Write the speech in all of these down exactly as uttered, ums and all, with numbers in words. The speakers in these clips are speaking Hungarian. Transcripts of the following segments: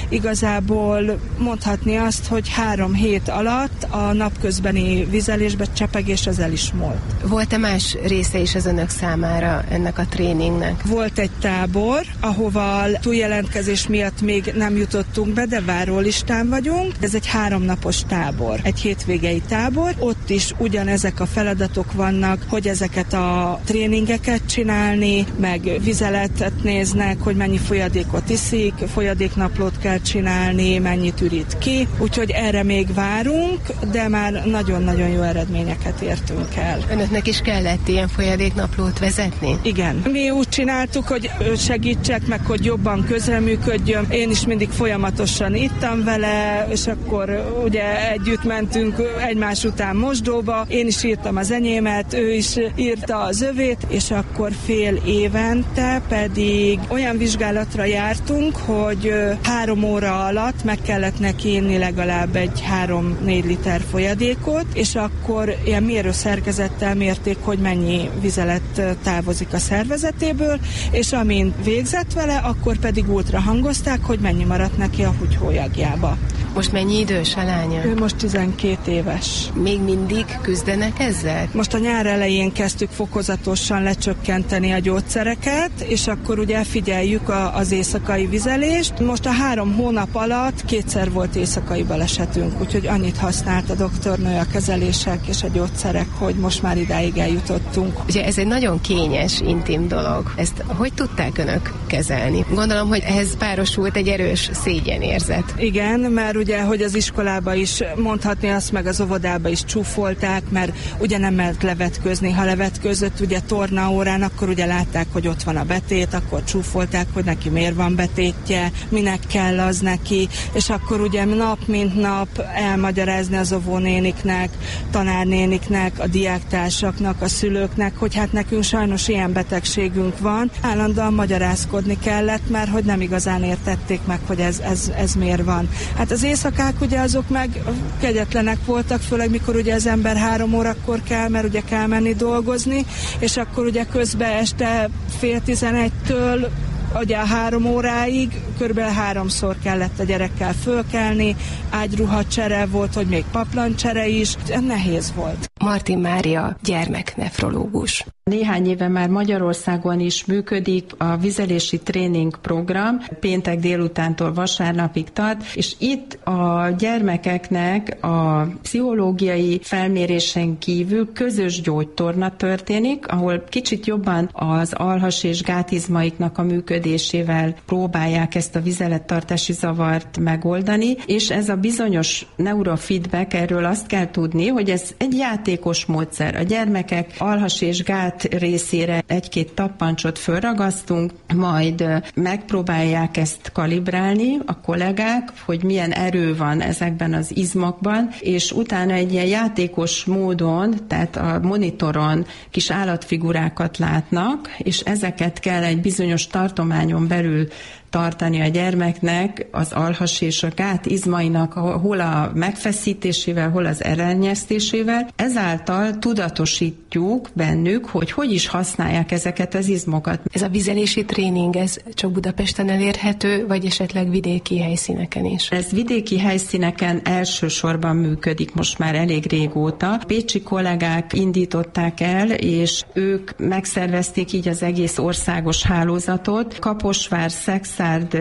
igazából mondhatni azt, hogy három hét alatt a napközbeni vizelésbe csepegés az el is múlt. Volt-e más része is az önök számára ennek a tréningnek? Volt egy tábor, ahova túljelentkezés miatt még nem jutottunk be, de várólistán vagyunk. Ez egy háromnapos tábor, egy hétvégei tábor. Ott is ugyanezek a feladatok vannak, hogy ezeket a tréningeket csinálni, meg vizeletet néznek, hogy mennyi folyadékot iszik, folyadéknaplót kell csinálni, mennyit ürít ki. Úgyhogy erre még várunk, de már nagyon-nagyon jó eredményeket értünk el. Önöknek is kellett ilyen folyadéknaplót vezetni? Igen. Mi úgy csináltuk, hogy segítsek meg, hogy jobban közreműködjön. Én is mindig folyamatosan ittam vele, és akkor ugye együtt mentünk egymás után mosdóba. Én is írtam az enyémet, ő is írta az övét, és akkor fél évente pedig olyan vizsgálatra jártunk, hogy három óra alatt meg kellett neki inni legalább egy három-négy liter folyadékot, és akkor ilyen mérőszerkezettel mérték, hogy mennyi vizelet távozik a szervezetéből, és amint végzett vele, akkor pedig ultrahangozták, hogy mennyi maradt neki a húgyhólyagjába. Most mennyi idős a lánya? Ő most tizenkét éves. Még mindig küzdenek ezzel? Most a nyár elején kezdtük fokozatosan lecsökkenteni a gyógyszereket, és akkor ugye figyeljük a, az éjszakai vizelést. Most a három hónap alatt kétszer volt éjszakai balesetünk, úgyhogy annyit használt a doktornő, a kezelések és a gyógyszerek, hogy most már idáig eljutottunk. Ugye ez egy nagyon kényes, intim dolog. Ezt hogy tudták önök kezelni? Gondolom, hogy ehhez párosult egy erős szégyenérzet. Igen, mert ugye, hogy az iskolába is mondhatni azt, meg az óvodába is csúfolták, mert ugye nem mert levetkőzni. Ha levetkőzött ugye tornaórán, akkor ugye látták, hogy ott van a betét, akkor csúfolták, hogy neki miért van betétje, minek kell az neki, és akkor ugye nap mint nap elmagyarázni az óvónéniknek, tanárnéniknek, a diáktársaknak, a szülőknek, hogy hát nekünk sajnos ilyen betegségünk van. Állandóan magyarázkodni kellett, mert hogy nem igazán értették meg, hogy ez, ez, ez miért van. Hát az éjszakák ugye azok meg kegyetlenek voltak, főleg mikor ugye az ember három órakor kell, mert ugye kell menni dolgozni, és akkor ugye közben este fél tizenegytől ugye a három óráig körülbelül háromszor kellett a gyerekkel fölkelni, ágyruhacsere volt, hogy még paplancsere is, nehéz volt. Martin Mária gyermeknefrológus. Néhány éve már Magyarországon is működik a vizelési tréning program, péntek délutántól vasárnapig tart, és itt a gyermekeknek a pszichológiai felmérésen kívül közös gyógytorna történik, ahol kicsit jobban az alhas és gátizmaiknak a működésével próbálják ezt a vizelettartási zavart megoldani, és ez a bizonyos neurofeedback, erről azt kell tudni, hogy ez egy játékos módszer. A gyermekek alhas és gát részére egy-két tappancsot fölragasztunk, majd megpróbálják ezt kalibrálni a kollégák, hogy milyen erő van ezekben az izmokban, és utána egy ilyen játékos módon, tehát a monitoron kis állatfigurákat látnak, és ezeket kell egy bizonyos tartományon belül tartani a gyermeknek az alhas és a gát izmainak hol a megfeszítésével, hol az elrenyesztésével. Ezáltal tudatosítjuk bennük, hogy hogy is használják ezeket az izmokat. Ez a vizelési tréning, ez csak Budapesten elérhető, vagy esetleg vidéki helyszíneken is? Ez vidéki helyszíneken elsősorban működik most már elég régóta. Pécsi kollégák indították el, és ők megszervezték így az egész országos hálózatot. Kaposvár, Szex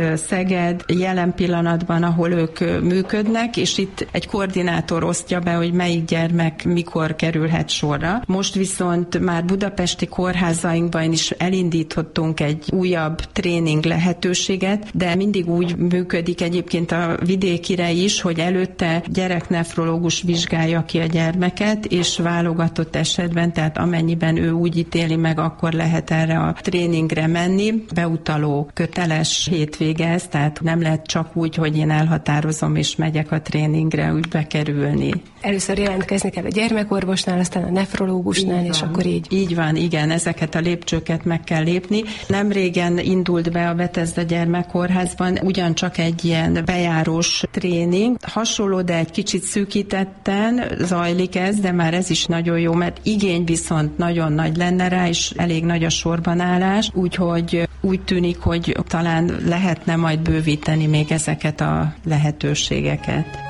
Szeged jelen pillanatban, ahol ők működnek, és itt egy koordinátor osztja be, hogy melyik gyermek mikor kerülhet sorra. Most viszont már budapesti kórházainkban is elindítottunk egy újabb tréning lehetőséget, de mindig úgy működik egyébként a vidékire is, hogy előtte gyereknefrológus vizsgálja ki a gyermeket, és válogatott esetben, tehát amennyiben ő úgy ítéli meg, akkor lehet erre a tréningre menni. Beutaló köteles hétvége ez, tehát nem lehet csak úgy, hogy én elhatározom és megyek a tréningre úgy bekerülni. Először jelentkezni kell a gyermekorvosnál, aztán a nefrológusnál, és akkor így. Így van, igen, ezeket a lépcsőket meg kell lépni. Nem régen indult be a Bethesda gyermekkórházban ugyancsak egy ilyen bejárós tréning. Hasonló, de egy kicsit szűkítetten zajlik ez, de már ez is nagyon jó, mert igény viszont nagyon nagy lenne rá, és elég nagy a sorbanállás, úgyhogy úgy tűnik, hogy talán lehetne majd bővíteni még ezeket a lehetőségeket.